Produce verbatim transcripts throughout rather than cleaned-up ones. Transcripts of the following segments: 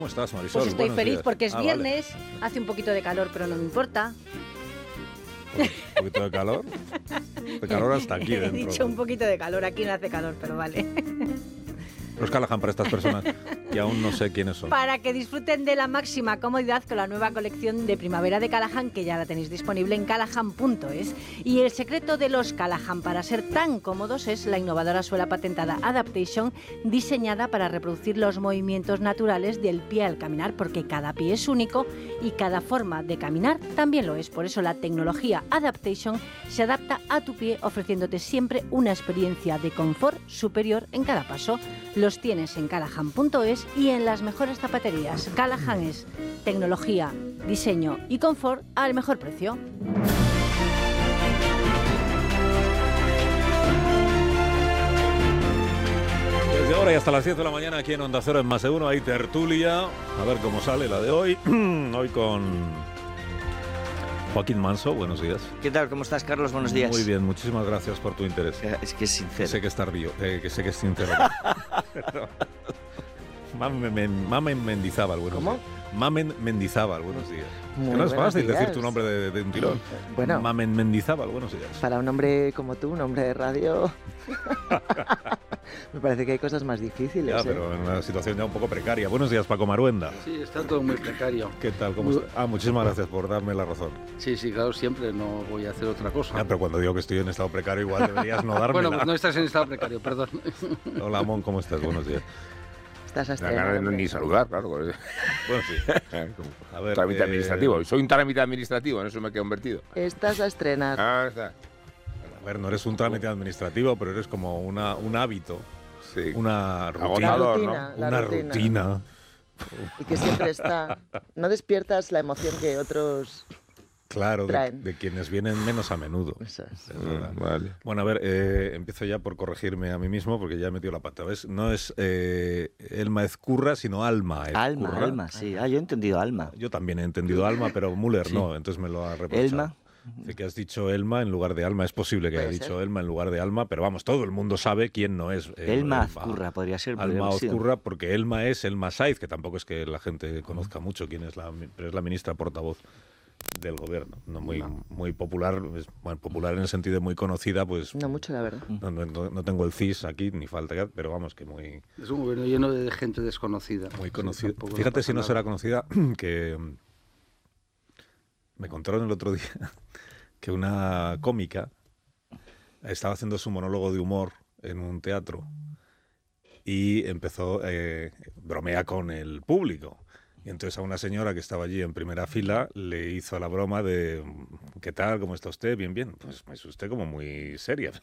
¿Cómo estás, Marisol? Pues estoy Buenos feliz días. porque es Ah, viernes, vale. hace un poquito de calor, pero no me importa. Un poquito de calor. De calor hasta aquí He dentro. dicho un poquito de calor, aquí no hace calor, pero vale. Los Callahan para estas personas y aún no sé quiénes son. Para que disfruten de la máxima comodidad con la nueva colección de primavera de Callahan, que ya la tenéis disponible en callahan punto es. Y el secreto de los Callahan para ser tan cómodos es la innovadora suela patentada Adaptation, diseñada para reproducir los movimientos naturales del pie al caminar, porque cada pie es único y cada forma de caminar también lo es. Por eso la tecnología Adaptation se adapta a tu pie, ofreciéndote siempre una experiencia de confort superior en cada paso. Los tienes en callahan punto es y en las mejores zapaterías. Callahan es tecnología, diseño y confort al mejor precio. Desde ahora y hasta las siete de la mañana aquí en Onda Cero en Más de Uno hay tertulia. A ver cómo sale la de hoy. Hoy con Joaquín Manso. Buenos días. ¿Qué tal? ¿Cómo estás, Carlos? Buenos días. Muy bien, muchísimas gracias por tu interés. Es que es sincero. Sé que es tardío, eh, que sé que es sincero. Pero- Mamen, Men- Mamen Mendizábal, buenos ¿Cómo? días. Mamen Mendizábal, buenos días. Muy que no es buenos fácil días. decir tu nombre de, de un tirón. Bueno. Mamen Mendizábal, buenos días. Para un hombre como tú, un hombre de radio, me parece que hay cosas más difíciles. Ya, ¿eh? pero en una situación ya un poco precaria. Buenos días, Paco Maruenda. Sí, está todo muy precario. ¿Qué tal? ¿Cómo Muy- está? Ah, muchísimas gracias por darme la razón. Sí, sí, claro, siempre no voy a hacer otra cosa. Ya, pero cuando digo que estoy en estado precario, igual deberías no dármela. Bueno, pues no estás en estado precario, perdón. Hola, Amón, ¿cómo estás? Buenos días. Estás a La estrenar, gana de hombre. ni saludar, claro. Bueno, sí. A ver, Trámite eh, administrativo. Soy un trámite administrativo, en eso me he convertido. Estás a estrenar. Ah, está. A ver, no eres un trámite administrativo, pero eres como una, un hábito, Sí. una La rutina. Agotador, rutina, la Una rutina. rutina. Y que siempre está. No despiertas la emoción que otros. Claro, de, Traen. de quienes vienen menos a menudo. Eso es. Es verdad. Mm, vale. Bueno, a ver, eh, empiezo ya por corregirme a mí mismo porque ya he metido la pata. ¿Ves? No es eh, Elma Ezcurra, sino Alma Ezcurra. Alma, Alma, sí. Ah, yo he entendido Alma. Yo también he entendido Alma, pero Müller Sí. no, entonces me lo ha reprochado. Elma. Dice que has dicho Elma en lugar de Alma. Es posible que haya Puede dicho ser. Elma en lugar de Alma, pero vamos, todo el mundo sabe quién no es. eh, Elma Azcurra, podría ser. podría Alma haber sido. Ezcurra, porque Elma es Elma Saiz, que tampoco es que la gente conozca mucho quién es la, pero es la ministra portavoz del gobierno. No muy, muy popular, es, bueno, popular en el sentido de muy conocida, pues No mucho, la verdad. no, no- no tengo el C I S aquí, ni falta, que- pero vamos, que muy, Es un gobierno lleno de gente desconocida. muy Sí, conocida. tampoco Fíjate pasa si no nada. será conocida, que mm, me contaron el otro día que una cómica estaba haciendo su monólogo de humor en un teatro y empezó, eh, bromea con el público. Y entonces a una señora que estaba allí en primera fila le hizo la broma de ¿qué tal? ¿Cómo está usted? Bien, bien. Pues es usted como muy seria.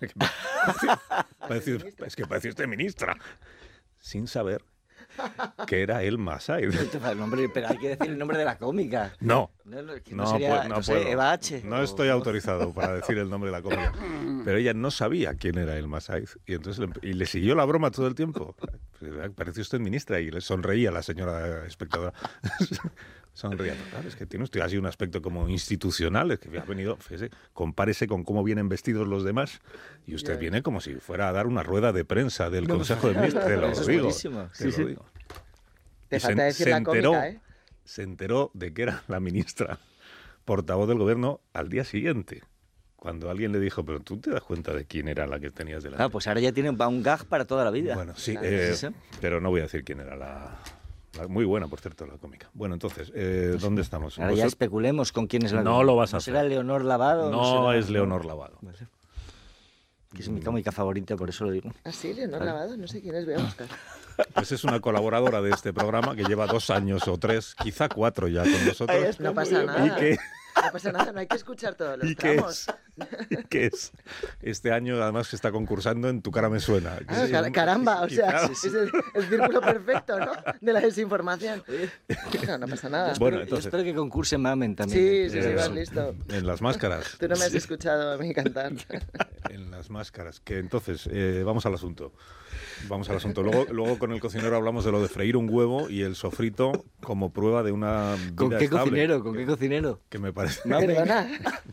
Parece- es que parece usted ministra. Sin saber que era Elma Saiz. El nombre, pero hay que decir el nombre de la cómica. No, No, no, que no, no sería, puedo, no no sé, puedo. Eva H. No o- estoy autorizado para decir el nombre de la cómica. Pero ella no sabía quién era Elma Saiz. Y entonces le, y le siguió la broma todo el tiempo. Parecía usted ministra y le sonreía la señora espectadora. Sonreía. Claro, es que tiene usted así un aspecto como institucional. Es que ha venido, fíjese, compárese con cómo vienen vestidos los demás. Y usted Ya. viene como si fuera a dar una rueda de prensa del Consejo de Ministros. Te lo Eso es digo. buenísimo. Te Sí, lo sí. digo. Te Y falta se- decir se la enteró, cómica, ¿eh? se enteró de que era la ministra portavoz del gobierno al día siguiente, cuando alguien le dijo, pero tú te das cuenta de quién era la que tenías delante. Ah, pues ahora ya tiene un gag para toda la vida. Bueno, sí, Claro, eh, sí, sí. pero no voy a decir quién era la... la- muy buena, por cierto, la cómica. Bueno, entonces, eh, ¿dónde estamos? Ahora ya Vosot- especulemos con quién es la No lo vas a ¿No ¿Será hacer. Leonor Lavado? No será- es Leonor Lavado. Vale. Que es mi cómica favorita, por eso lo digo. ¿Ah, sí? Leonor Lavado, no sé quién es, voy a buscar. Pues es una colaboradora de este programa que lleva dos años o tres, quizá cuatro ya con nosotros. No pasa nada. Y que... No pasa nada, no hay que escuchar todos los ¿Y qué tramos. es? ¿Qué es? Este año, además, que está concursando en Tu cara me suena. Que Ah, es car- un- caramba, o sea, quizá- es el, el círculo perfecto, ¿no? De la desinformación. No, no pasa nada. Bueno, Yo entonces, espero que concurse Mamen también. Sí, sí, sí, Eh, vas listo. en las máscaras. Tú no me has Sí, escuchado a mí cantar. en las máscaras. Que entonces, eh, vamos al asunto. Vamos al asunto. Luego, luego con el cocinero hablamos de lo de freír un huevo y el sofrito como prueba de una vida ¿Con qué estable, cocinero? ¿Con qué cocinero? Que me parece, Perdona.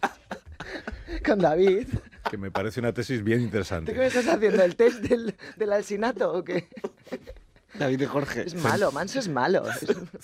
Con David. que me parece una tesis bien ¿Tú interesante. qué me estás haciendo? ¿El test del, del alsinato o qué? David y Jorge. Es malo, Manso es malo. Es-